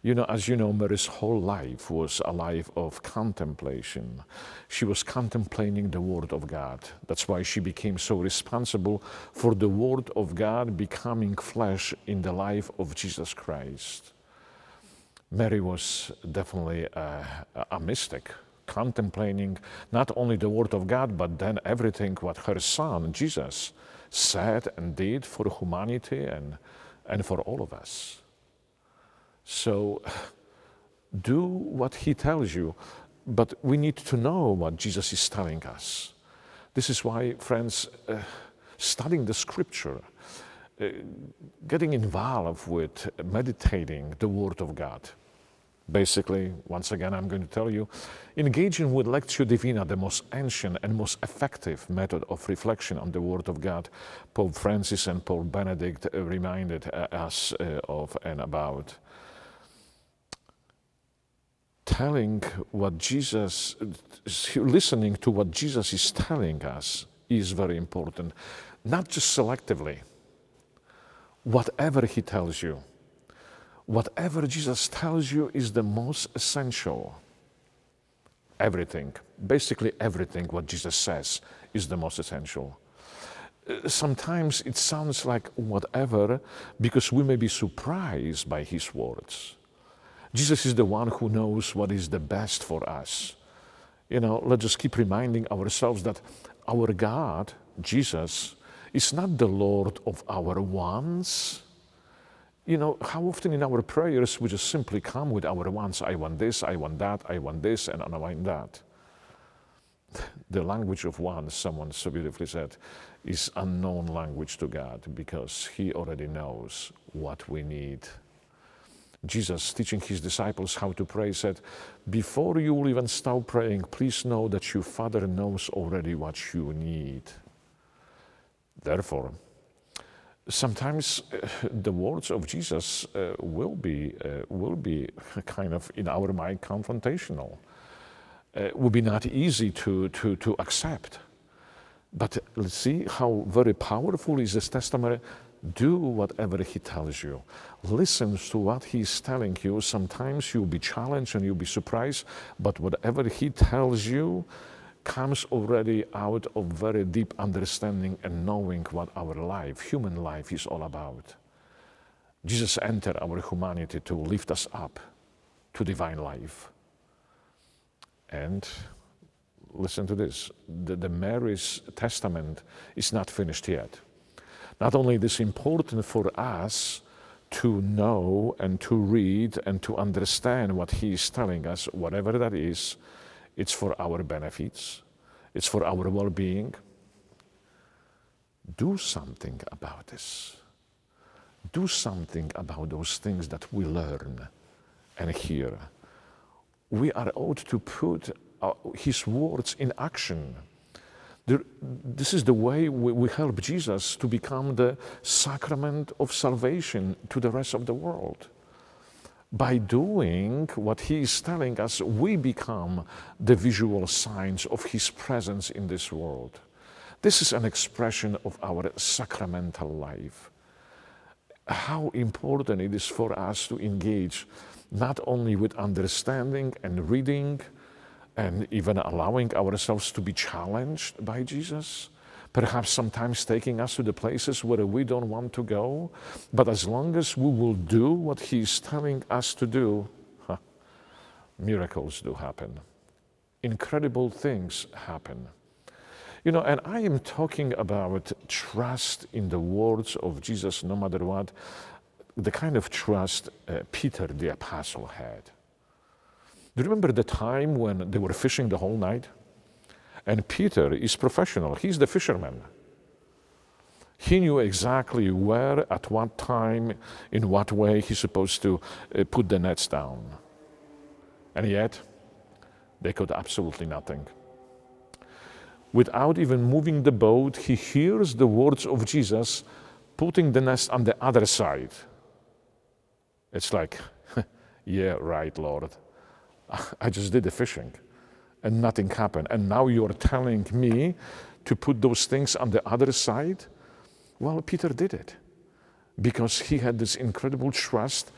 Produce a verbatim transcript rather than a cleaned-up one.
You know, as you know, Mary's whole life was a life of contemplation. She was contemplating the Word of God. That's why she became so responsible for the Word of God becoming flesh in the life of Jesus Christ. Mary was definitely a, a mystic, contemplating not only the Word of God, but then everything what her Son, Jesus, said and did for humanity and, and for all of us. So do what he tells you, but we need to know what Jesus is telling us. This is why, friends, uh, studying the scripture, uh, getting involved with meditating the Word of God. Basically, once again, I'm going to tell you, engaging with Lectio Divina, the most ancient and most effective method of reflection on the Word of God, Pope Francis and Pope Benedict reminded us uh, of and about. Telling what Jesus, listening to what Jesus is telling us is very important. Not just selectively. Whatever he tells you, whatever Jesus tells you is the most essential. Everything, basically everything what Jesus says is the most essential. Sometimes it sounds like whatever because we may be surprised by his words. Jesus is the one who knows what is the best for us. You know, let's just keep reminding ourselves that our God, Jesus, is not the Lord of our wants. You know, how often in our prayers we just simply come with our wants. I want this, I want that, I want this, and I want that. The language of wants, someone so beautifully said, is unknown language to God because he already knows what we need. Jesus, teaching his disciples how to pray, said, before you will even start praying, please know that your Father knows already what you need. Therefore, sometimes uh, the words of Jesus uh, will be uh, will be kind of in our mind confrontational. Uh, will be not easy to, to, to accept. But let's see how very powerful is this testimony. Do whatever he tells you. Listen to what he's telling you. Sometimes you'll be challenged and you'll be surprised, but whatever he tells you comes already out of very deep understanding and knowing what our life, human life, is all about. Jesus entered our humanity to lift us up to divine life. And listen to this, the, the Mary's testament is not finished yet. Not only is it important for us to know and to read and to understand what he is telling us, whatever that is, it's for our benefits, it's for our well-being. Do something about this. Do something about those things that we learn and hear. We are ought to put uh, his words in action. There, this is the way we, we help Jesus to become the sacrament of salvation to the rest of the world. By doing what he is telling us, we become the visual signs of his presence in this world. This is an expression of our sacramental life. How important it is for us to engage not only with understanding and reading and even allowing ourselves to be challenged by Jesus, perhaps sometimes taking us to the places where we don't want to go, but as long as we will do what he's telling us to do, huh, miracles do happen. Incredible things happen. You know, and I am talking about trust in the words of Jesus no matter what, the kind of trust uh, Peter the apostle had. Do you remember the time when they were fishing the whole night? And Peter is professional, he's the fisherman. He knew exactly where, at what time, in what way he's supposed to uh, put the nets down. And yet, they could absolutely nothing. Without even moving the boat, he hears the words of Jesus, putting the nest on the other side. It's like, yeah, right, Lord. I just did the fishing and nothing happened. And now you're telling me to put those things on the other side? Well, Peter did it because he had this incredible trust